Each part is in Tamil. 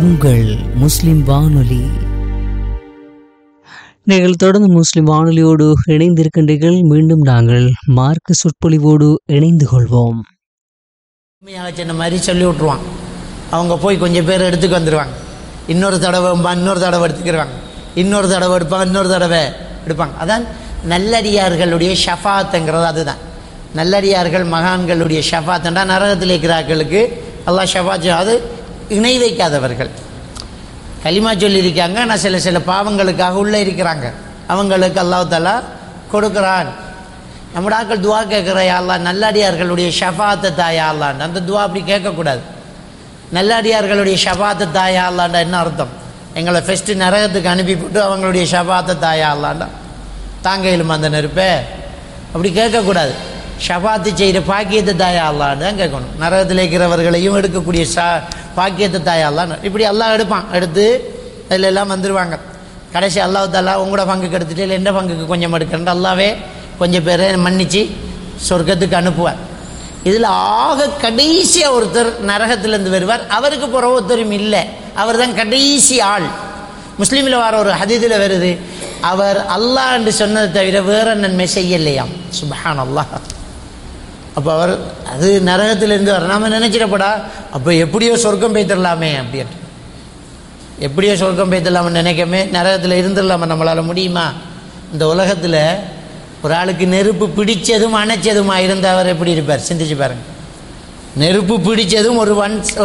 உங்கள் முஸ்லிம் வானொலி. நீங்கள் தொடர்ந்து முஸ்லிம் வானொலியோடு இணைந்திருக்கின்றீர்கள். மீண்டும் நாங்கள் மார்க்க சொற்பொழிவோடு இணைந்து கொள்வோம். சின்ன மாதிரி சொல்லி விட்ருவான். அவங்க போய் கொஞ்சம் பேர் எடுத்துக்கு வந்துடுவாங்க. இன்னொரு தடவை எடுத்துக்கிடுவாங்க. இன்னொரு தடவை எடுப்பாங்க. அதான் நல்லடியார்களுடைய ஷஃபாத்துங்கிறது. அதுதான் நல்லடியார்கள் மகான்களுடைய ஷஃபாத்துண்டா நரகத்தில் இருக்கிறார்களுக்கு அல்லாஹ் ஷஃபாத். அது இணை வைக்காதவர்கள் கலிமா சொல்லியிருக்காங்க. ஆனால் சில பாவங்களுக்காக உள்ளே இருக்கிறாங்க. அவங்களுக்கு அல்லாஹ் தஆலா கொடுக்குறான். நம்முடைய ஆக்கள் துவா கேட்குற யா அல்லாஹ் நல்லடியார்களுடைய ஷஃபாத்தை தாயா அல்லான்னு. அந்த துவா அப்படி கேட்கக்கூடாது. நல்லடியார்களுடைய ஷஃபாத்தை தாயா அல்லாண்டா என்ன அர்த்தம்? எங்களை ஃபஸ்ட்டு நரகத்துக்கு அனுப்பிவிட்டு அவங்களுடைய ஷஃபாத்தை தாயா அல்லாண்டா தாங்கையிலும் அந்த நெருப்பே அப்படி கேட்கக்கூடாது. ஷஃபாத்து செய்கிற பாக்கியத்தை தாயா அல்லான்னு தான் கேட்கணும். நரகத்தில் இருக்கிறவர்களையும் எடுக்கக்கூடிய பாக்கியத்தை தாயா அல்லான்னு இப்படி அல்லாஹ் எடுப்பான். எடுத்து அதில் எல்லாம் வந்துடுவாங்க. கடைசி அல்லாஹ் தஆலா உங்களோட பங்குக்கு எடுத்துட்டு இல்லை எந்த பங்குக்கு கொஞ்சம் எடுக்கிறேன் அல்லாவே கொஞ்சம் பேரை மன்னிச்சு சொர்க்கத்துக்கு அனுப்புவார். இதில் ஆக கடைசியாக ஒருத்தர் நரகத்திலேருந்து வருவார். அவருக்கு போகிற ஒருத்தரும் இல்லை. அவர் தான் கடைசி ஆள். முஸ்லீமில் வர ஒரு ஹதீஸில் வருது, அவர் அல்லாஹ் என்று சொன்னதை தவிர வேற நன்மை செய்யலையாம். சுப்ஹான் அல்லாஹ். அப்போ அவர் அது நரகத்திலேருந்து வர நாம் நினச்சிடப்படா அப்போ எப்படியோ சொர்க்கம் பெய்திடலாமே அப்படின்ட்டு. எப்படியோ சொர்க்கம் பெய்திடலாம்னு நினைக்கமே நரகத்தில் இருந்துடலாமா? நம்மளால் முடியுமா? இந்த உலகத்தில் ஒரு ஆளுக்கு நெருப்பு பிடிச்சதும் அணைச்சதுமா இருந்தால் அவர் எப்படி இருப்பார்? சிந்திச்சு பாருங்கள். நெருப்பு பிடிச்சதும் ஒரு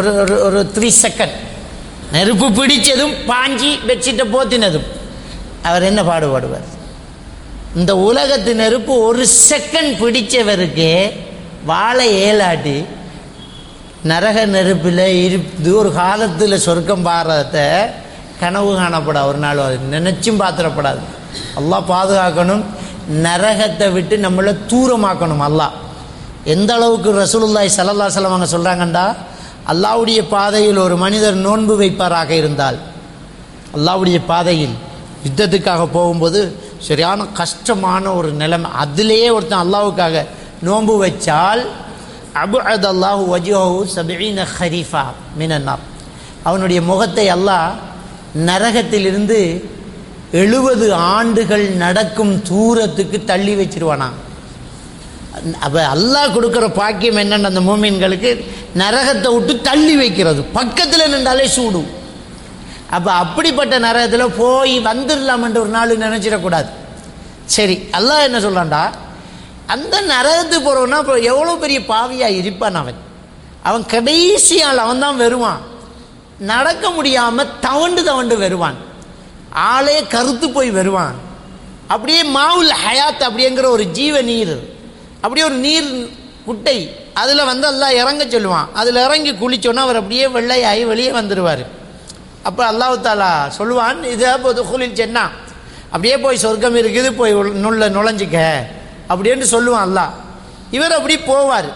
3 செகண்ட், நெருப்பு பிடிச்சதும் பாஞ்சி பெட்ஷீட்டை போத்தினதும் அவர் என்ன பாடுபடுவார்? இந்த உலகத்து நெருப்பு 1 செகண்ட் பிடிச்சவருக்கு வாழை ஏலாட்டி நரக நெருப்பில் இருந்து ஒரு காலத்தில் சொர்க்கம் பாடுறத கனவு காணப்படா. ஒரு நாள் நினைச்சும் பார்த்துடப்படாது. அல்லாஹ் பாதுகாக்கணும். நரகத்தை விட்டு நம்மளை தூரமாக்கணும் அல்லாஹ். எந்த அளவுக்கு ரசூலுல்லாஹி ஸல்லல்லாஹு அலைஹி வஸல்லம் அவங்க சொல்கிறாங்கண்டா, அல்லாஹ்வுடைய பாதையில் ஒரு மனிதர் நோன்பு வைப்பாராக இருந்தால், அல்லாஹ்வுடைய பாதையில் யுத்தத்துக்காக போகும்போது சரியான கஷ்டமான ஒரு நிலைமை, அதிலேயே ஒருத்தன் அல்லாஹ்வுக்காக நோன்பு வச்சால் அபுஅத அல்லாஹு வஜ்ஹஹு 70 ஹரீஃபா மினன் நார், அவனுடைய முகத்தை அல்லாஹ் நரகத்திலிருந்து 70 ஆண்டுகள் நடக்கும் தூரத்துக்கு தள்ளி வச்சிருவானா. அப்போ அல்லாஹ் கொடுக்குற பாக்கியம் என்னென்ன அந்த மூமின்களுக்கு நரகத்தை விட்டு தள்ளி வைக்கிறது. பக்கத்தில் நின்றாலே சூடு. அப்போ அப்படிப்பட்ட நரகத்தில் போய் வந்துடலாம் என்று ஒரு நாள் நினச்சிடக்கூடாது. சரி, அல்லாஹ் என்ன சொல்கிறான்டா, அந்த நரகத்துக்கு போகிறவனா இப்போ எவ்வளோ பெரிய பாவியாக இருப்பான் அவன் கடைசி ஆள். அவன் தான் வருவான், நடக்க முடியாமல் தவண்டு வருவான், ஆளே கருத்து போய் வருவான். அப்படியே மாவுல் ஹயாத் அப்படிங்கிற ஒரு ஜீவ நீர், அப்படியே ஒரு நீர் குட்டை, அதில் அல்லாஹ் இறங்க சொல்லுவான். அதில் இறங்கி குளிச்சோன்னா அவர் அப்படியே வெள்ளையாகி வெளியே வந்துடுவார். அப்போ அல்லாஹ் தஆலா சொல்லுவான், இதை துகுலில் ஜன்னா, அப்படியே போய் சொர்க்கம் இருக்குது போய் நுழைஞ்சிக்க அப்படின்னு சொல்லுவான் அல்லாஹ். இவர் அப்படி போவார்.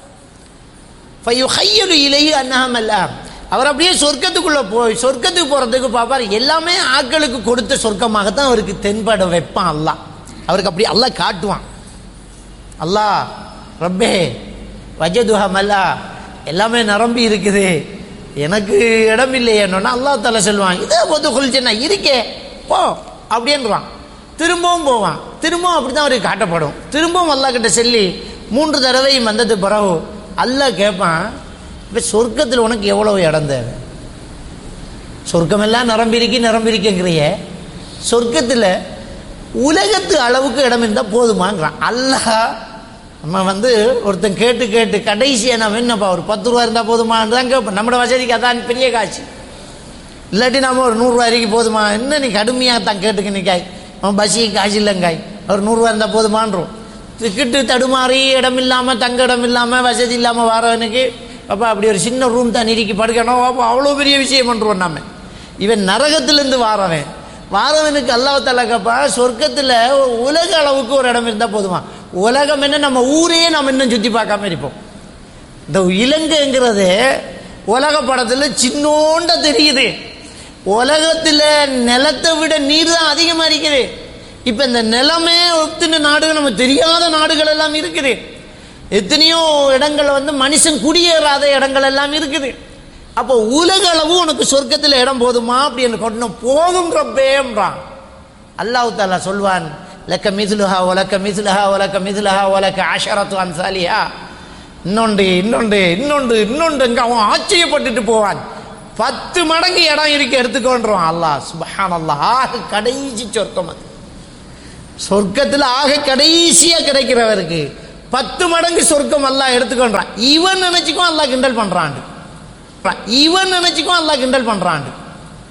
ஃபயுஹய்யலு இலைஹி அன்னஹமல்லா, அவர் அப்படியே சொர்க்கத்துக்குள்ளே போய் சொர்க்கத்துக்கு போகிறதுக்கு பார்ப்பார். எல்லாமே ஆக்களுக்கு கொடுத்த சொர்க்கமாகத்தான் அவருக்கு தென்பட வைப்பான் அல்லாஹ். அவருக்கு அப்படி அல்லாஹ் காட்டுவான். அல்லாஹ் ரப்பே வஜதுஹா மல்லா, எல்லாமே நிரம்பி இருக்குது, எனக்கு இடம் இல்லையேன்னா அல்லாஹ் தஆலா சொல்லுவான், இதே பொதுகுல் ஜன்னா இருக்கே போ அப்படின்றான். திரும்பவும் போவான். திரும்பவும் அப்படி தான் அவருக்கு காட்டப்படும். திரும்பவும் அல்லாஹ் கிட்ட சொல்லி 3 தடவையும் வந்தது பிறகு அல்லாஹ் கேட்பான், இப்போ சொர்க்கத்தில் உனக்கு எவ்வளோ இடம் தேவை? சொர்க்கமெல்லாம் நிரம்பியிருக்குங்கிறிய, சொர்க்கத்தில் உலகத்து அளவுக்கு இடம் இருந்தால் போதுமாங்கிறான் அல்லாஹ். நம்ம ஒருத்தன் கேட்டு கடைசியாக நம்ம என்னப்பா ஒரு 10 ரூபா இருந்தால் போதுமான்னு தான் கேட்போம். நம்மளோட வசதிக்கு அதான் பெரிய காட்சி. இல்லாட்டி நம்ம ஒரு 100 ரூபா வரைக்கும் போதுமா, என்ன நீ கடுமையாக தான் கேட்டுக்கு நிற்காய், அவன் பஸ்ஸுக்கு காசு இல்லைங்காய், ஒரு 100 ரூபா இருந்தால் போதுமான்றோம். டிக்கெட்டு தடுமாறி இடம் இல்லாமல் தங்க இடம் இல்லாமல் வசதி இல்லாமல் வரவனுக்கு அப்போ அப்படி ஒரு சின்ன ரூம் தான் இறுக்கி படுக்கணும். அப்போ அவ்வளோ பெரிய விஷயம் பண்ணுறோம் நம்ம. இவன் நரகத்திலேருந்து வாரவனுக்கு அல்லாஹ் தஆலா கேட்பா, சொர்க்கத்தில் உலக அளவுக்கு ஒரு இடம் இருந்தால் போதுமா? உலகம் என்ன, நம்ம ஊரையே நம்ம இன்னும் சுற்றி பார்க்காம இருப்போம். இந்த இலங்கைங்கிறது உலக படத்தில் சின்னோண்ட தெரியுது. உலகத்தில் நிலத்தை விட நீர் தான் அதிகமாக இருக்குது. இப்போ இந்த நிலமே ஒத்துன நாடுகள், நம்ம தெரியாத நாடுகள் எல்லாம் இருக்குது. எத்தனையோ இடங்கள் மனுஷன் குடியேறாத இடங்கள் எல்லாம் இருக்குது. அப்போ உலக அளவு உனக்கு சொர்க்கத்தில் இடம் போதுமா அப்படின்னு கொண்டு போதும் ரப்பேன்றான். அல்லாஹ் தஆலா சொல்வான், லக்க மிஸ்லுஹா வலக்க மிஸ்லுஹா வலக்க மிஸ்லுஹா வலக்க அஷரத்து அம்சாலிஹா. இன்னொன்று அவன் ஆச்சரியப்பட்டுட்டு போவான். 10 மடங்கு இடம் இருக்கு எடுத்துக்கொண்டுருவான் அல்லாஹ் சுப்ஹானல்லாஹ். ஆக கடைசி சொர்க்கம் அது. சொர்க்கத்தில் ஆக கடைசியா கிடைக்கிறவருக்கு 10 மடங்கு சொர்க்கம் அல்லாஹ் எடுத்துக்கொண்டான். இவன் நினைச்சுக்கும் அல்லாஹ் கிண்டல் பண்றான்.